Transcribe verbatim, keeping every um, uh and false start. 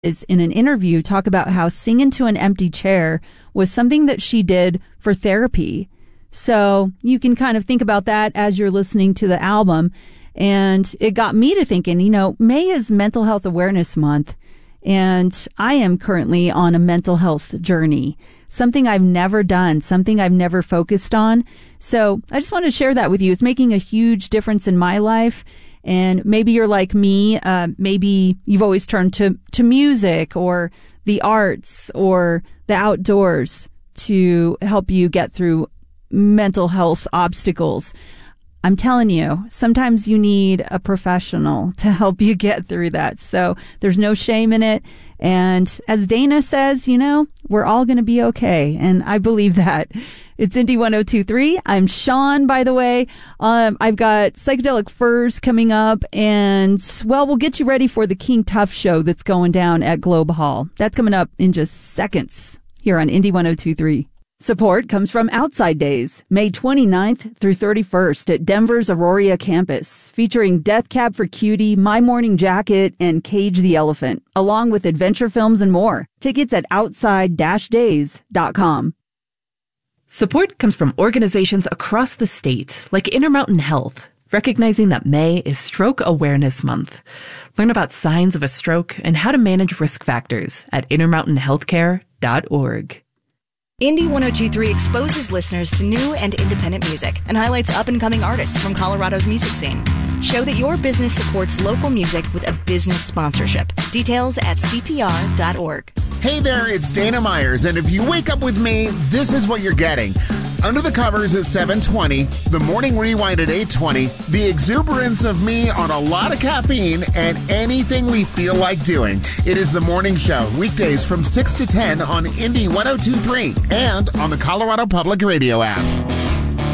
is in an interview talk about how singing to an empty chair was something that she did for therapy. So you can kind of think about that as you're listening to the album. And it got me to thinking, you know, May is Mental Health Awareness Month. And I am currently on a mental health journey, something I've never done, something I've never focused on. So I just want to share that with you. It's making a huge difference in my life. And maybe you're like me. Uh, maybe you've always turned to, to music or the arts or the outdoors to help you get through mental health obstacles. I'm telling you, sometimes you need a professional to help you get through that. So there's no shame in it. And as Dana says, you know, we're all going to be okay. And I believe that. It's Indie one oh two point three. I'm Sean, by the way. Um, I've got Psychedelic Furs coming up. And, well, we'll get you ready for the King Tuff show that's going down at Globe Hall. That's coming up in just seconds here on Indie one oh two point three. Support comes from Outside Days, May twenty-ninth through thirty-first at Denver's Aurora campus, featuring Death Cab for Cutie, My Morning Jacket, and Cage the Elephant, along with adventure films and more. Tickets at outside days dot com. Support comes from organizations across the state, like Intermountain Health, recognizing that May is Stroke Awareness Month. Learn about signs of a stroke and how to manage risk factors at intermountain healthcare dot org. Indie one oh two point three exposes listeners to new and independent music and highlights up-and-coming artists from Colorado's music scene. Show that your business supports local music with a business sponsorship. Details at c p r dot org. Hey there, it's Dana Myers, and if you wake up with me, this is what you're getting. Under the Covers at seven twenty, the Morning Rewind at eight twenty, the exuberance of me on a lot of caffeine, and anything we feel like doing. It is the morning show, weekdays from six to ten on Indie one oh two point three and on the Colorado Public Radio app.